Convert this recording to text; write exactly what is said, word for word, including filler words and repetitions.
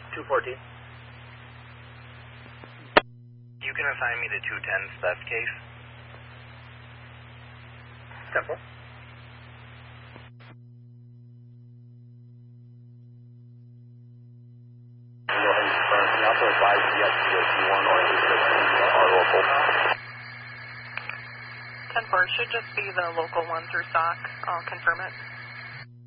two fourteen. You can assign me the two ten theft case. ten four. Go ahead and confirm. Can you also advise the S P O T one or the are local? ten four should just be the local one through stock. I'll confirm it.